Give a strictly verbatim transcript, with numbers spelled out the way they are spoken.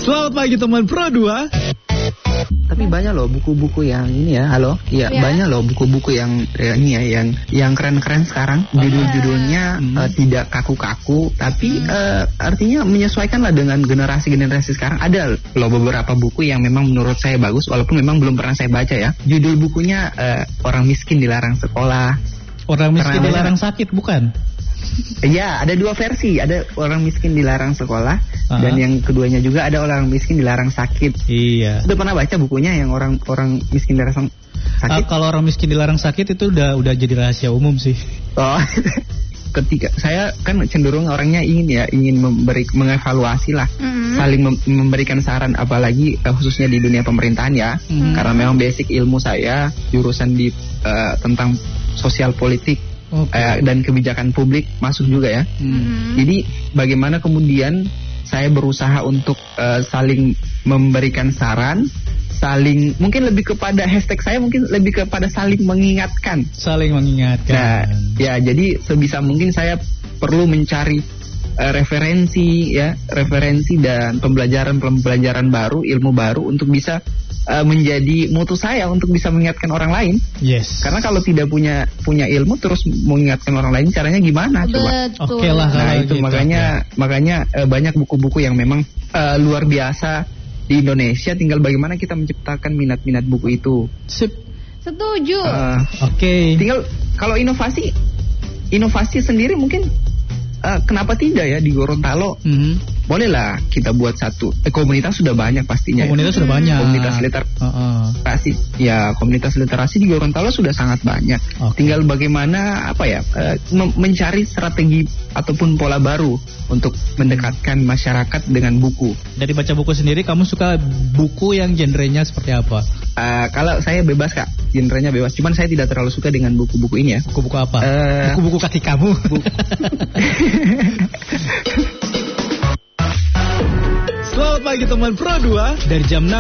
Selamat pagi teman Pro dua. Tapi banyak loh buku-buku yang ini ya, halo, ya, ya. banyak loh buku-buku yang ya, ini ya, yang yang keren-keren sekarang. Judul-judulnya hmm. uh, tidak kaku-kaku, tapi hmm. uh, artinya menyesuaikan lah dengan generasi-generasi sekarang. Ada loh beberapa buku yang memang menurut saya bagus, walaupun memang belum pernah saya baca ya. Judul bukunya uh, Orang Miskin Dilarang Sekolah. Orang Miskin Dilarang Sakit, bukan? Iya, ada dua versi. Ada Orang Miskin Dilarang Sekolah, uh-huh. dan yang keduanya juga ada Orang Miskin Dilarang Sakit. Iya. Udah pernah baca bukunya yang orang orang miskin dilarang sakit? Uh, kalau Orang Miskin Dilarang Sakit itu udah udah jadi rahasia umum sih. Oh. Ketika saya kan cenderung orangnya ingin ya ingin memberi mengevaluasi lah, mm-hmm. saling mem- memberikan saran, apalagi uh, khususnya di dunia pemerintahan ya, mm-hmm. karena memang basic ilmu saya jurusan di uh, tentang sosial politik. Okay. Uh, dan kebijakan publik masuk juga ya. Mm-hmm. Jadi bagaimana kemudian saya berusaha untuk uh, saling memberikan saran, saling mungkin lebih kepada hashtag saya mungkin lebih kepada saling mengingatkan. Saling mengingatkan. Nah, ya jadi sebisa mungkin saya perlu mencari uh, referensi ya, referensi dan pembelajaran-pembelajaran baru, ilmu baru untuk bisa Uh, menjadi mutu saya untuk bisa mengingatkan orang lain. Yes. Karena kalau tidak punya punya ilmu terus mengingatkan orang lain, caranya gimana? Coba. Oke okay lah. Nah itu gitu, makanya ya. makanya uh, banyak buku-buku yang memang uh, luar biasa di Indonesia. Tinggal bagaimana kita menciptakan minat-minat buku itu. Sip. Setuju. Uh, Oke. Okay. Tinggal kalau inovasi, inovasi sendiri mungkin uh, kenapa tidak ya di Gorontalo? Mm-hmm. Bolehlah kita buat satu. Eh, komunitas sudah banyak pastinya. Komunitas ya. sudah banyak. Komunitas literasi. Uh-uh. Ya, komunitas literasi di Gorontalo sudah sangat banyak. Okay. Tinggal bagaimana apa ya? Uh, mem- mencari strategi ataupun pola baru untuk mendekatkan masyarakat dengan buku. Dari baca buku sendiri, kamu suka buku yang genrenya seperti apa? Uh, kalau saya bebas Kak, genrenya bebas. Cuman saya tidak terlalu suka dengan buku-buku ini ya. Buku-buku apa? Uh, buku-buku kaki kamu. Bu- Selamat pagi teman Pro dua. Dari jam enam